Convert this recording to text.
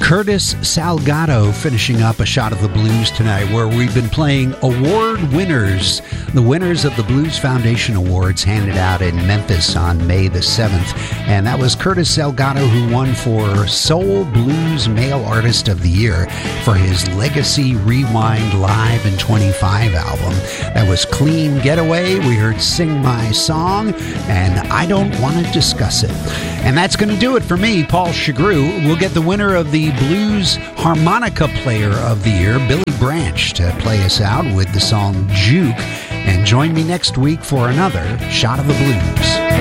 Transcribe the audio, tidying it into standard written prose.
Curtis Salgado finishing up A Shot of the Blues tonight, where we've been playing award winners, the winners of the Blues Foundation Awards handed out in Memphis on May the 7th. And that was Curtis Salgado, who won for Soul Blues Male Artist of the Year for his Legacy Rewind Live in 25 album. That was Clean Getaway. We heard Sing My Song and I Don't Want to Discuss It. And that's going to do it for me, Paul Chagru. We'll get the winner of the Blues Harmonica Player of the Year, Billy Branch, to play us out with the song Juke. And join me next week for another Shot of the Blues.